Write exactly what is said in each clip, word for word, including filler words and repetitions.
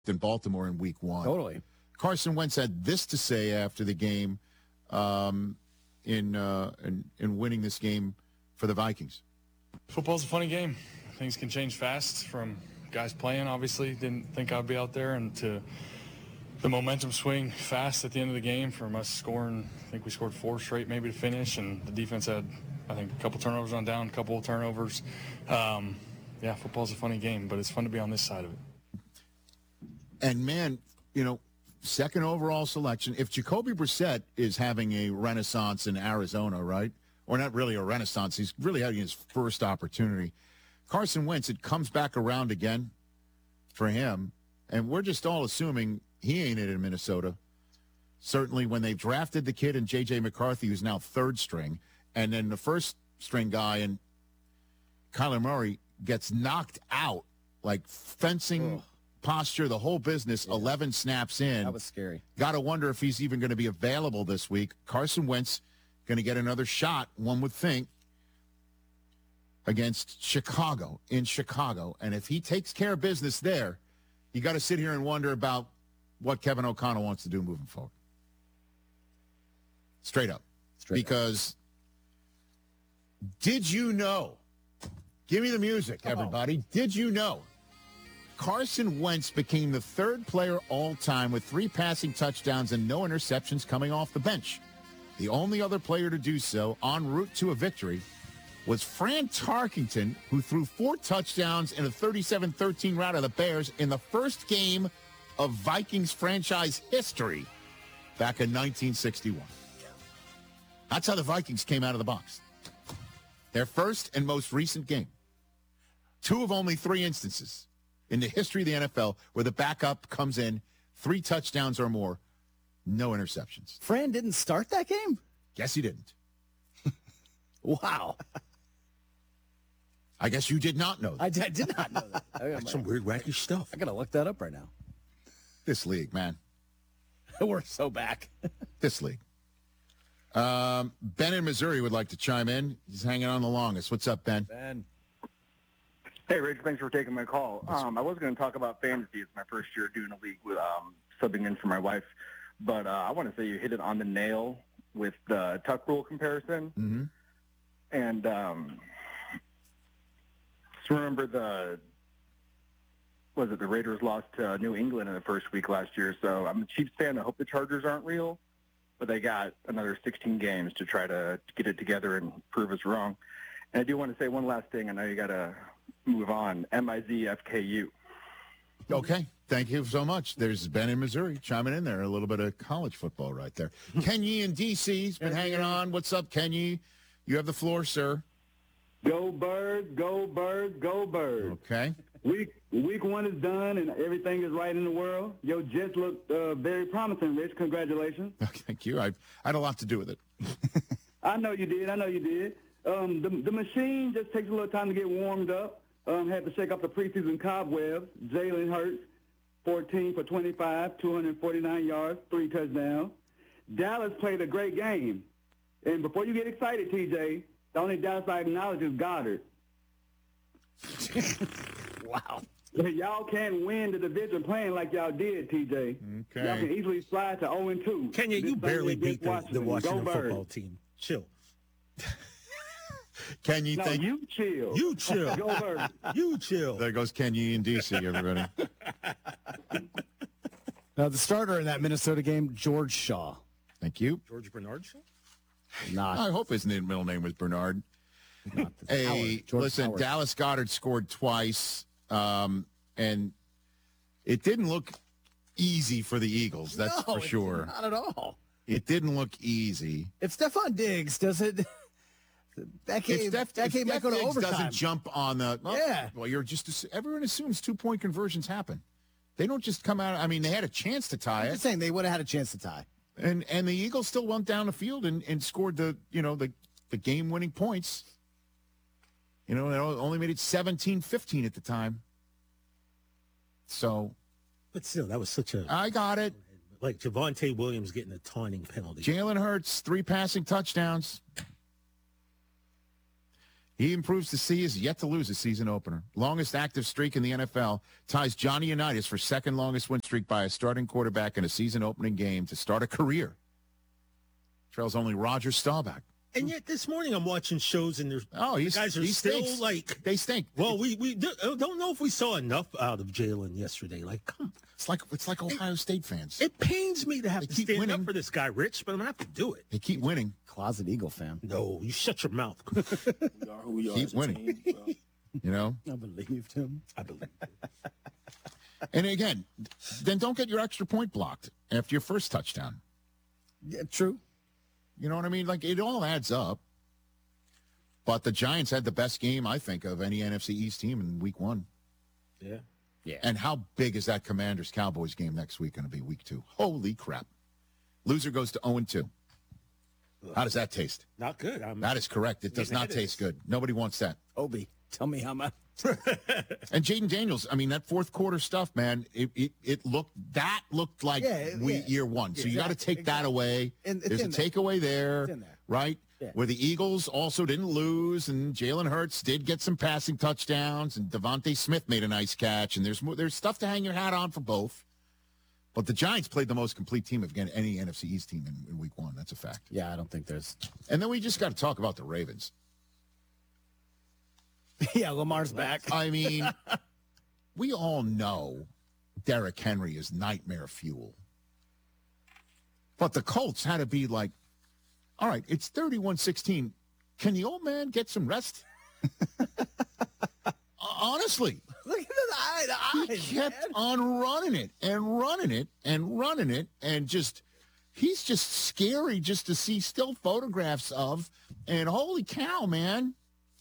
in Baltimore in week one. Totally. Carson Wentz had this to say after the game um, in, uh, in in winning this game for the Vikings. Football's a funny game. Things can change fast from guys playing, obviously. Didn't think I'd be out there, and to the momentum swing fast at the end of the game from us scoring. I think we scored four straight maybe to finish, and the defense had, I think, a couple turnovers on down, a couple of turnovers. Um, yeah, football's a funny game, but it's fun to be on this side of it. And, man, you know, second overall selection. If Jacoby Brissett is having a renaissance in Arizona, right, or not really a renaissance, he's really having his first opportunity. Carson Wentz, it comes back around again for him, and we're just all assuming he ain't it in Minnesota. Certainly when they drafted the kid in J J. McCarthy, who's now third string, and then the first string guy and Kyler Murray gets knocked out, like fencing Ugh. posture, the whole business, yeah. eleven snaps in. That was scary. Got to wonder if he's even going to be available this week. Carson Wentz going to get another shot, one would think, against Chicago, in Chicago. And if he takes care of business there, you got to sit here and wonder about what Kevin O'Connell wants to do moving forward. Straight up. Straight because up. Did you know? Give me the music, Come everybody. on. Did you know? Carson Wentz became the third player all time with three passing touchdowns and no interceptions coming off the bench. The only other player to do so en route to a victory was Fran Tarkenton, who threw four touchdowns in a thirty-seven thirteen rout of the Bears in the first game of Vikings franchise history back in nineteen sixty-one. That's how the Vikings came out of the box. Their first and most recent game. Two of only three instances in the history of the N F L where the backup comes in, three touchdowns or more, no interceptions. Fran didn't start that game? Guess he didn't. Wow. I guess you did not know that. I did, I did not know that. That's some weird, wacky stuff. I got to look that up right now. This league, man. We're so back. This league. Um, Ben in Missouri would like to chime in. He's hanging on the longest. What's up, Ben? Ben. Hey, Rich. Thanks for taking my call. Um, I was going to talk about fantasy. It's my first year doing a league with um, subbing in for my wife. But uh, I want to say you hit it on the nail with the tuck rule comparison. Mm-hmm. And um, just remember the, was it the Raiders lost to New England in the first week last year. So I'm a Chiefs fan. I hope the Chargers aren't real. But they got another sixteen games to try to get it together and prove us wrong. And I do want to say one last thing. I know you got to move on. M I Z F K U. Okay. Thank you so much. There's Ben in Missouri chiming in there. A little bit of college football right there. Kenny in D C's been hanging on. What's up, Kenny? You have the floor, sir. Go Birds, go Birds, go Birds. Okay. Week week one is done and everything is right in the world. Your Jets look uh, very promising, Rich. Congratulations. Okay, thank you. I've, I had a lot to do with it. I know you did. I know you did. Um, the, the machine just takes a little time to get warmed up. Um, had to shake off the preseason cobwebs. Jalen Hurts, fourteen for twenty-five, two hundred forty-nine yards, three touchdowns. Dallas played a great game. And before you get excited, T J, the only Dallas I acknowledge is Goddard. Wow. Y'all can't win the division playing like y'all did, T J. Okay. Y'all can easily slide to oh and two. Kenya, you barely beat the, the Washington Go football Birds. team. Chill. Can you No, think? you chill. You chill. Go Birds. You chill. There goes Kenny in D C, everybody. Now, the starter in that Minnesota game, George Shaw. Thank you. George Bernard Shaw? Not. I hope his middle name was Bernard. not the Hey, Howard. George listen, Howard. Dallas Goedert scored twice, um, and it didn't look easy for the Eagles, that's No, for it's sure. Not at all. It didn't look easy. If Stephon Diggs does it, that game, If Steph, that if game might Steph go to Diggs overtime. doesn't jump on the well, Yeah. well, you're just everyone assumes two-point conversions happen. They don't just come out. I mean, they had a chance to tie I'm it, just saying they would have had a chance to tie. and and the Eagles still went down the field and, and scored the you know the the game-winning points. You know, they only made it seventeen fifteen at the time. So But still, that was such a, I got it. like Javonte Williams getting a taunting penalty. Jalen Hurts, three passing touchdowns. He improves to see is yet to lose a season opener. Longest active streak in the N F L ties Johnny Unitas for second longest win streak by a starting quarterback in a season opening game to start a career. Trails only Roger Staubach. And yet this morning I'm watching shows and there's Oh, he's, the guys are he still stinks. like, They stink. well, we we do, don't know if we saw enough out of Jalen yesterday. Like, come, It's like it's like Ohio State fans. it pains me to have They to keep stand winning. up for this guy, Rich, but I'm gonna have to do it. They keep winning. Closet Eagle fan. No, you shut your mouth. We are who we are. Keep as a winning. team, so. You know? I believed him. I believe. And again, then don't get your extra point blocked after your first touchdown. Yeah, true. You know what I mean? Like, it all adds up. But the Giants had the best game, I think, of any N F C East team in week one. Yeah. Yeah. And how big is that Commanders-Cowboys game next week going to be, week two? Holy crap. Loser goes to oh and two. How does that taste? Not good. I'm, That is correct. It does Yeah, not it taste is. good. Nobody wants that. Obi, tell me how much. And Jaden Daniels, I mean, that fourth quarter stuff, man, it it, it looked, that looked like Yeah, it- we, yeah. year one. So you got to Exactly, take that exactly. away. And it's There's a in there. takeaway there, It's in there. right? Yeah. Where the Eagles also didn't lose, and Jalen Hurts did get some passing touchdowns, and Devontae Smith made a nice catch, and there's more, there's stuff to hang your hat on for both. But the Giants played the most complete team of again, any N F C East team in, in week one. That's a fact. Yeah, I don't think there's. And then we just got to talk about the Ravens. Yeah, Lamar's back. I mean, we all know Derrick Henry is nightmare fuel. But the Colts had to be like, all right, it's thirty-one sixteen. Can the old man get some rest? Honestly, Look at the eye. he The eyes, kept man. on running it and running it and running it and just, he's just scary just to see still photographs of. And holy cow, man.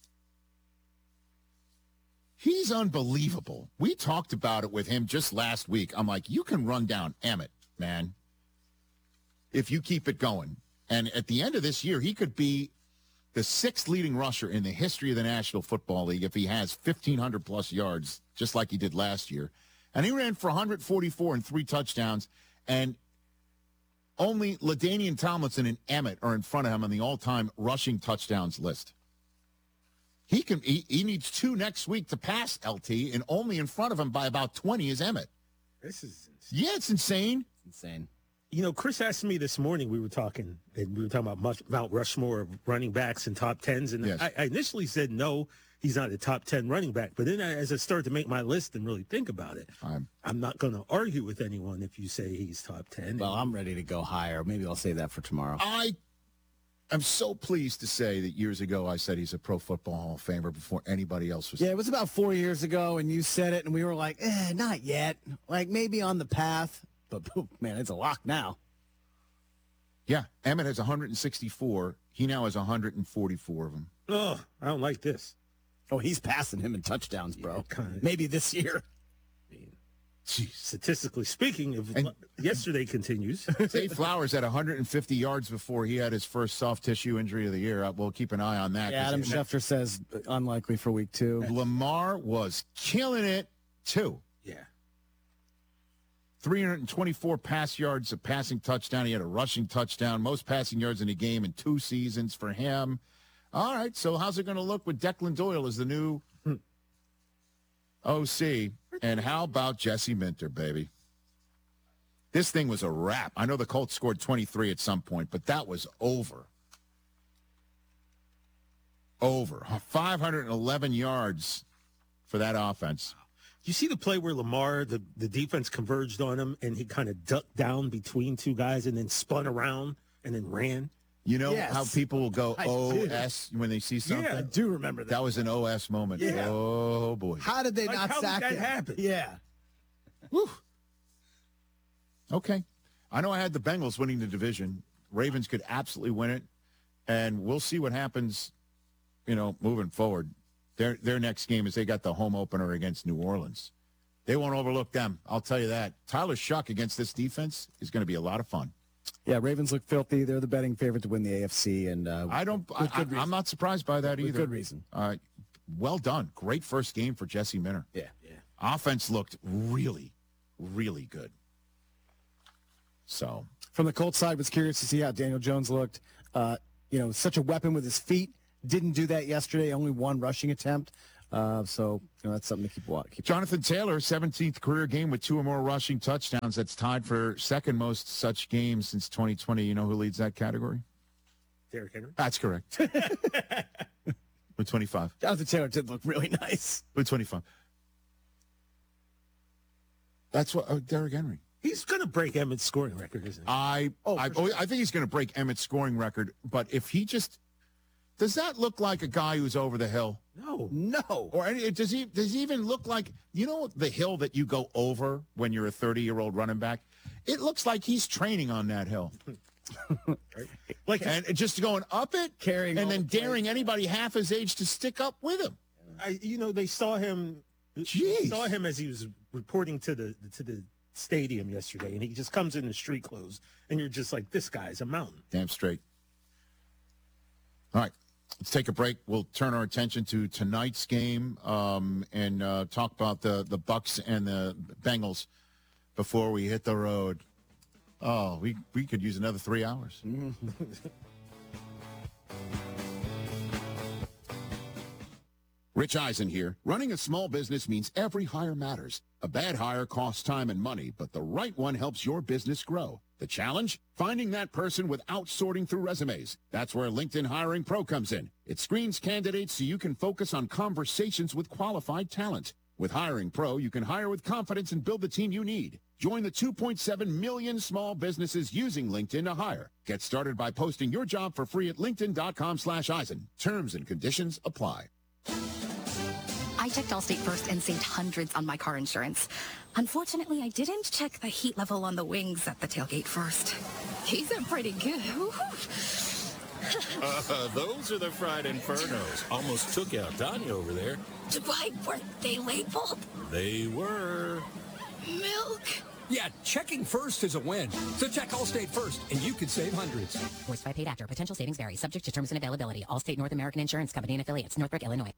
He's unbelievable. We talked about it with him just last week. I'm like, you can run down Emmett, man, if you keep it going. And at the end of this year, he could be the sixth leading rusher in the history of the National Football League if he has fifteen hundred plus yards, just like he did last year. And he ran for one forty-four and three touchdowns. And only LaDainian Tomlinson and Emmett are in front of him on the all-time rushing touchdowns list. He can. He, he needs two next week to pass L T, and only in front of him by about twenty is Emmett. This is insane. Yeah, it's insane. Insane. You know, Chris asked me this morning, we were talking, and we were talking about much, Mount Rushmore of running backs and top tens. And Yes. I, I initially said, no, he's not a top ten running back. But then I, as I started to make my list and really think about it, I'm, I'm not going to argue with anyone if you say he's top ten. Well, I'm ready to go higher. Maybe I'll save that for tomorrow. I am so pleased to say that years ago I said he's a Pro Football Hall of Famer before anybody else was. Yeah, it was about four years ago, and you said it, and we were like, eh, not yet. Like, maybe on the path. But, man, it's a lock now. Yeah, Emmett has one sixty-four. He now has one forty-four of them. oh, I don't like this. Oh, he's passing him in touchdowns, bro. Yeah, kinda. Maybe this year. Jeez. Statistically speaking, if And- yesterday continues, Zay Flowers had one hundred fifty yards before he had his first soft tissue injury of the year. Uh, We'll keep an eye on that. Yeah, 'cause Adam it- Schefter says unlikely for week two. Lamar was killing it, too. yeah. three twenty-four pass yards, a passing touchdown. He had a rushing touchdown, most passing yards in a game in two seasons for him. All right, so how's it going to look with Declan Doyle as the new O C? And how about Jesse Minter, baby? This thing was a wrap. I know the Colts scored twenty-three at some point, but that was over. Over. five hundred eleven yards for that offense. You see the play where Lamar, the, the defense converged on him, and he kind of ducked down between two guys and then spun around and then ran? You know Yes. how people will go I O do. S when they see something? Yeah. I do remember that. That was an O S moment. Yeah. Oh, boy. How did they Like, not how did sack that him? happen? Yeah. Whew. Okay. I know I had the Bengals winning the division. Ravens could absolutely win it. And we'll see what happens, you know, moving forward. Their their next game is they got the home opener against New Orleans. They won't overlook them. I'll tell you that. Tyler Shuck against this defense is going to be a lot of fun. Yeah, Ravens look filthy. They're the betting favorite to win the A F C. And uh, I don't. I, with good I, reason. I'm not surprised by that With either. good reason. Uh, well done. Great first game for Jesse Minter. Yeah. Yeah. Offense looked really, really good. So From the Colts side, was curious to see how Daniel Jones looked. Uh, you know, such a weapon with his feet. didn't do that yesterday. Only one rushing attempt. Uh, so you know, that's something to keep watching. Jonathan Taylor, seventeenth career game with two or more rushing touchdowns. That's tied for second most such games since twenty twenty. You know who leads that category? Derrick Henry. That's correct. With twenty-five. Jonathan Taylor did look really nice. With twenty-five. That's what uh, Derrick Henry. He's going to break Emmett's scoring record, isn't he? I Oh, I, for sure. I think he's going to break Emmett's scoring record. But if he just does that look like a guy who's over the hill? No. No. Or any, does he does he even look like, you know, the hill that you go over when you're a thirty-year-old running back? It looks like he's training on that hill. Like, And just going up it, Carrying all and then the plates. daring anybody half his age to stick up with him. I, you know, they saw him. Jeez. Saw him as he was reporting to the to the stadium yesterday, and he just comes in in street clothes, and you're just like, this guy's a mountain. Damn straight. All right, let's take a break. We'll turn our attention to tonight's game um, and uh, talk about the the Bucks and the Bengals before we hit the road. Oh, we we could use another three hours. Rich Eisen here. Running a small business means every hire matters. A bad hire costs time and money, but the right one helps your business grow. The challenge? Finding that person without sorting through resumes. That's where LinkedIn Hiring Pro comes in. It screens candidates so you can focus on conversations with qualified talent. With Hiring Pro, you can hire with confidence and build the team you need. Join the two point seven million small businesses using LinkedIn to hire. Get started by posting your job for free at linkedin.com slash Eisen. Terms and conditions apply. I checked Allstate first and saved hundreds on my car insurance. Unfortunately, I didn't check the heat level on the wings at the tailgate first. These are pretty good. Uh, those are the fried infernos. Almost took out Tanya over there. Why weren't they labeled? They were. Milk. Yeah, checking first is a win. So check Allstate first, and you could save hundreds. Voiced by paid actor. Potential savings vary. Subject to terms and availability. Allstate North American Insurance Company and affiliates. Northbrook, Illinois.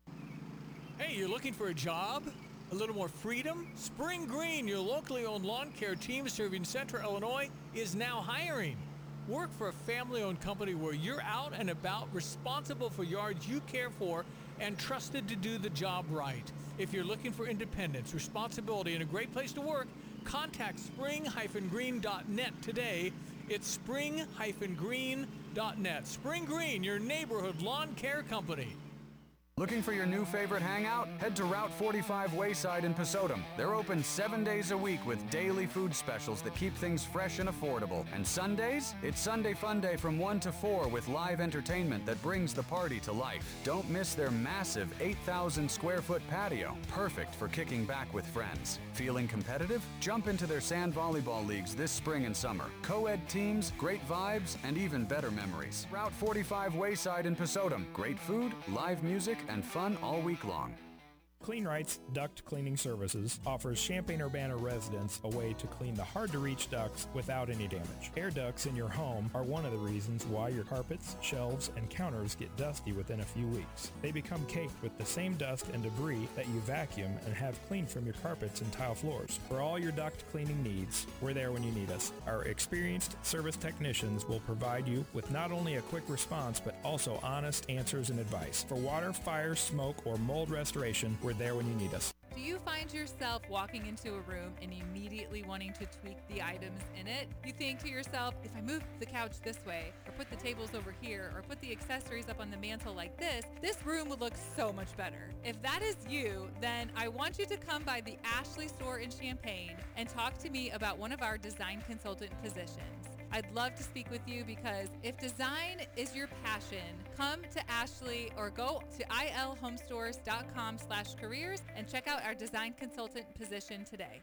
Hey, you're looking for a job? A little more freedom? Spring Green, your locally owned lawn care team serving Central Illinois, is now hiring. Work for a family-owned company where you're out and about, responsible for yards you care for, and trusted to do the job right. If you're looking for independence, responsibility, and a great place to work, contact spring green dot net today. It's spring green dot net. Spring Green, your neighborhood lawn care company. Looking for your new favorite hangout? Head to Route forty-five Wayside in Pesotum. They're open seven days a week with daily food specials that keep things fresh and affordable. And Sundays? It's Sunday Fun Day from one to four with live entertainment that brings the party to life. Don't miss their massive eight thousand square foot patio. Perfect for kicking back with friends. Feeling competitive? Jump into their sand volleyball leagues this spring and summer. Co-ed teams, great vibes, and even better memories. Route forty-five Wayside in Pesotum. Great food, live music, and fun all week long. Clean Rights Duct Cleaning Services offers Champaign-Urbana residents a way to clean the hard-to-reach ducts without any damage. Air ducts in your home are one of the reasons why your carpets, shelves, and counters get dusty within a few weeks. They become caked with the same dust and debris that you vacuum and have cleaned from your carpets and tile floors. For all your duct cleaning needs, we're there when you need us. Our experienced service technicians will provide you with not only a quick response, but also honest answers and advice. For water, fire, smoke, or mold restoration, we're there when you need us. Do you find yourself walking into a room and immediately wanting to tweak the items in it? You think to yourself, if I move the couch this way, or put the tables over here, or put the accessories up on the mantle like this, this room would look so much better. If that is you, then I want you to come by the Ashley store in Champaign and talk to me about one of our design consultant positions. I'd love to speak with you because if design is your passion, come to Ashley or go to ilhomestores.com slash careers and check out our design consultant position today.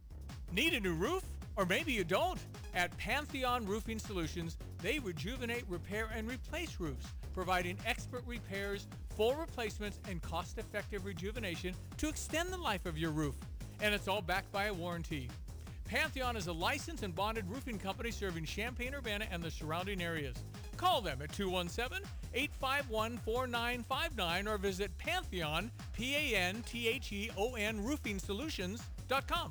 Need a new roof? Or maybe you don't. At Pantheon Roofing Solutions, they rejuvenate, repair, and replace roofs, providing expert repairs, full replacements, and cost-effective rejuvenation to extend the life of your roof. And it's all backed by a warranty. Pantheon is a licensed and bonded roofing company serving Champaign-Urbana and the surrounding areas. Call them at two one seven, eight five one, four nine five nine or visit Pantheon, P A N T H E O N roofing solutions dot com.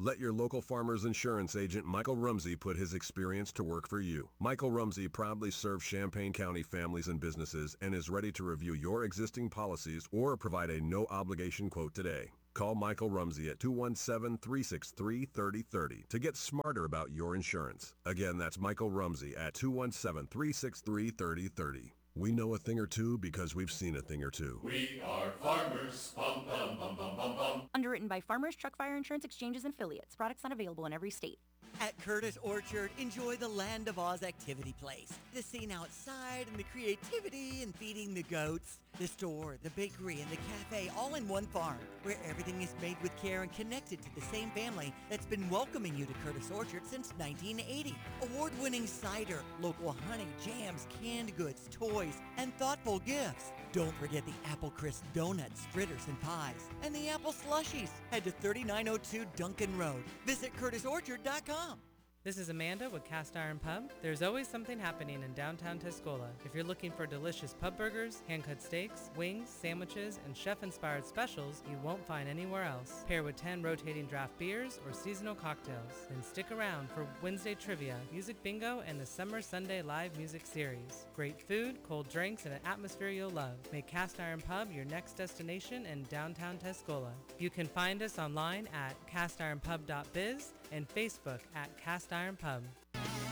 Let your local Farmers Insurance agent Michael Rumsey put his experience to work for you. Michael Rumsey proudly serves Champaign County families and businesses and is ready to review your existing policies or provide a no-obligation quote today. Call Michael Rumsey at two one seven, three six three, three zero three zero to get smarter about your insurance. Again, that's Michael Rumsey at two one seven, three six three, three zero three zero. We know a thing or two because we've seen a thing or two. We are farmers. Bum, bum, bum, bum, bum, bum. Underwritten by Farmers Truck Fire Insurance Exchanges and Affiliates. Products not available in every state. At Curtis Orchard, enjoy the Land of Oz activity place. The scene outside and the creativity and feeding the goats. The store, the bakery, and the cafe all in one farm, where everything is made with care and connected to the same family that's been welcoming you to Curtis Orchard since nineteen eighty. Award-winning cider, local honey, jams, canned goods, toys, and thoughtful gifts. Don't forget the Apple Crisp donuts, fritters, and pies, and the apple slushies. Head to thirty-nine oh two Duncan Road. Visit curtis orchard dot com. This is Amanda with Cast Iron Pub. There's always something happening in downtown Tuscola. If you're looking for delicious pub burgers, hand-cut steaks, wings, sandwiches, and chef-inspired specials you won't find anywhere else. Pair with ten rotating draft beers or seasonal cocktails. Then stick around for Wednesday trivia, music bingo, and the Summer Sunday live music series. Great food, cold drinks, and an atmosphere you'll love. Make Cast Iron Pub your next destination in downtown Tuscola. You can find us online at cast iron pub dot biz and Facebook at Cast Iron Pub.